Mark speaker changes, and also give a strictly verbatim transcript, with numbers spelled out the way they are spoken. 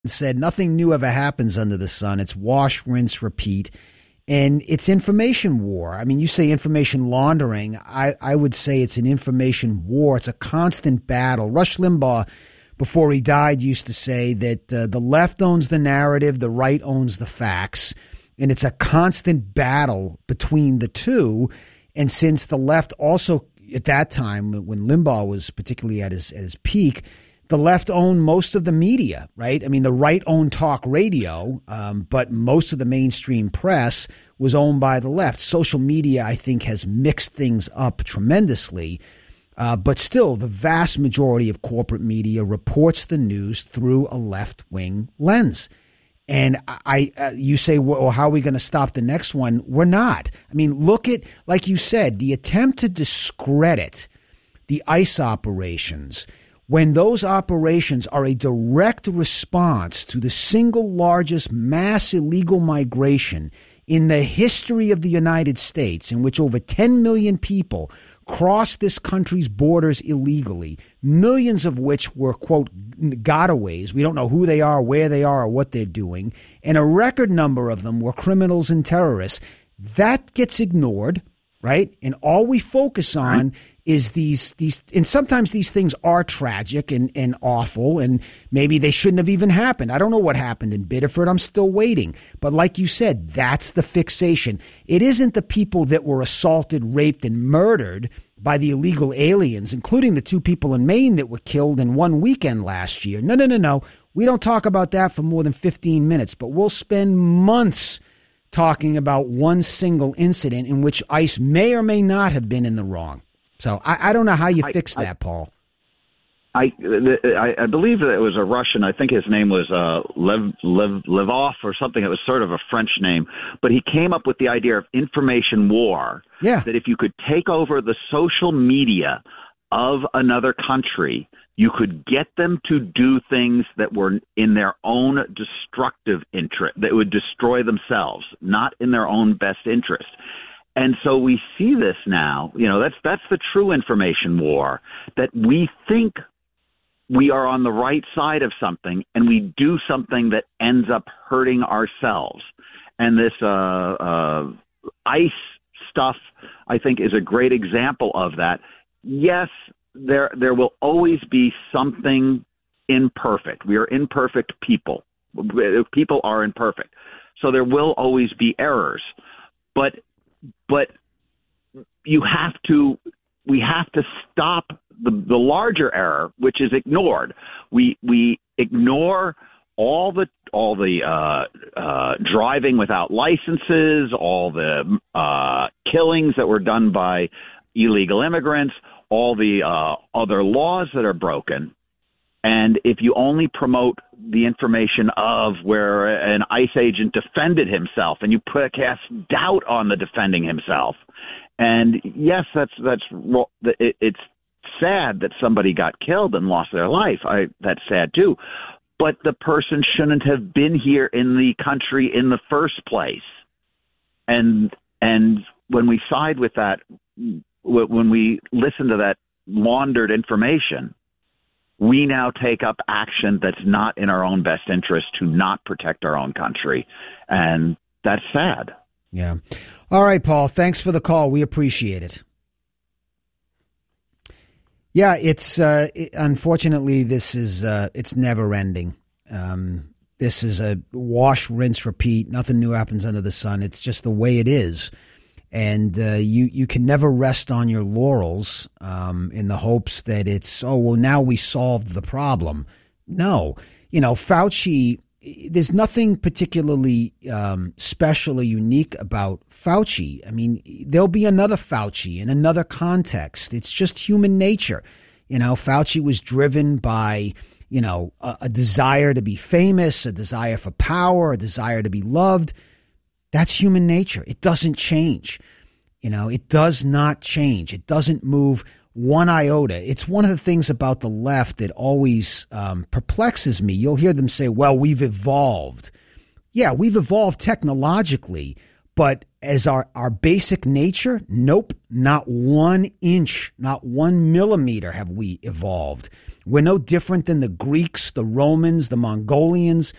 Speaker 1: said nothing new ever happens under the sun. It's wash, rinse, repeat. And it's information war. I mean, you say information laundering. I, I would say it's an information war. It's a constant battle. Rush Limbaugh, before he died, used to say that uh, the left owns the narrative, the right owns the facts. And it's a constant battle between the two. And since the left also, at that time, when Limbaugh was particularly at his, at his peak, the left owned most of the media, right? I mean, the right owned talk radio, um, but most of the mainstream press was owned by the left. Social media, I think, has mixed things up tremendously. Uh, but still, the vast majority of corporate media reports the news through a left-wing lens. And I, uh, you say, well, how are we going to stop the next one? We're not. I mean, look at, like you said, the attempt to discredit the ICE operations, when those operations are a direct response to the single largest mass illegal migration in the history of the United States, in which over ten million people crossed this country's borders illegally, millions of which were, quote, gotaways. We don't know who they are, where they are, or what they're doing. And a record number of them were criminals and terrorists. That gets ignored, right? And all we focus on is these, these, and sometimes these things are tragic and, and awful, and maybe they shouldn't have even happened. I don't know what happened in Biddeford. I'm still waiting. But like you said, that's the fixation. It isn't the people that were assaulted, raped, and murdered by the illegal aliens, including the two people in Maine that were killed in one weekend last year. No, no, no, no. We don't talk about that for more than fifteen minutes, but we'll spend months talking about one single incident in which ICE may or may not have been in the wrong. So I, I don't know how you I, fix that, I, Paul.
Speaker 2: I, I I believe that it was a Russian. I think his name was uh, Lev, Lev Levov or something. It was sort of a French name, but he came up with the idea of information war.
Speaker 1: Yeah.
Speaker 2: That if you could take over the social media of another country, you could get them to do things that were in their own destructive interest, that would destroy themselves, not in their own best interest. And so we see this now, you know, that's that's the true information war, that we think we are on the right side of something and we do something that ends up hurting ourselves. And this uh, uh, ICE stuff, I think, is a great example of that. Yes, there there will always be something imperfect. We are imperfect people. People are imperfect. So there will always be errors. But But you have to, we have to stop the, the larger error, which is ignored. We we ignore all the all the uh, uh, driving without licenses, all the uh, killings that were done by illegal immigrants, all the uh, other laws that are broken. And if you only promote the information of where an ICE agent defended himself, and you put cast doubt on the defending himself, and yes, that's that's it, it's sad that somebody got killed and lost their life. I that's sad too, but the person shouldn't have been here in the country in the first place. And and when we side with that, when we listen to that laundered information, we now take up action that's not in our own best interest to not protect our own country. And that's sad.
Speaker 1: Yeah. All right, Paul, thanks for the call. We appreciate it. Yeah, it's uh, it, unfortunately, this is uh, it's never ending. Um, this is a wash, rinse, repeat. Nothing new happens under the sun. It's just the way it is. And uh, you, you can never rest on your laurels um, in the hopes that it's, oh, well, now we solved the problem. No. You know, Fauci, there's nothing particularly um, special or unique about Fauci. I mean, there'll be another Fauci in another context. It's just human nature. You know, Fauci was driven by, you know, a, a desire to be famous, a desire for power, a desire to be loved. That's human nature. It doesn't change. You know, it does not change. It doesn't move one iota. It's one of the things about the left that always um, perplexes me. You'll hear them say, well, we've evolved. Yeah, we've evolved technologically, but as our, our basic nature, nope, not one inch, not one millimeter have we evolved. We're no different than the Greeks, the Romans, the Mongolians.